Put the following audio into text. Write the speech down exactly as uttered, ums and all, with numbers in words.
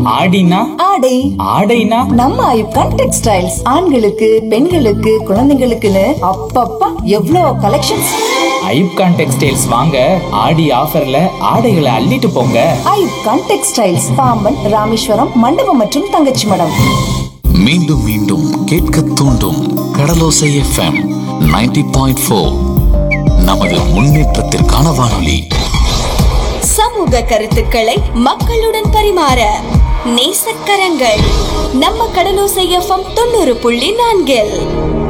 ஆடினா ஆடை ஆடைனா நம்ம ஐப்கான் டெக்ஸ்டைல்ஸ். ஆண்களுக்கு பெண்களுக்கு குழந்தைங்களுக்குன்னு அப்பப்பா எவ்வளோ கலெக்ஷன்ஸ். ஐப்கான் டெக்ஸ்டைல்ஸ் வாங்க ஆடி ஆஃபர்ல ஆடைகளை அள்ளிட்டு போங்க. ஐப்கான் டெக்ஸ்டைல்ஸ், பாம்பன், ராமேஸ்வரம், மண்டபம் மற்றும் தங்கச்சி மடம். மீண்டும் மீண்டும் கேட்க தூண்டும் கடலோசை எஃப்எம் நைன்டி பாயிண்ட் ஃபோர். நமது முன்னேற்றத்திற்கான வானொலி. சமூக கருத்துக்களை மக்களுடன் பரிமாற நேசக்கரங்கள் நம்ம கடலோசை எஃப்எம் தொண்ணூறு புள்ளி நான்கில்.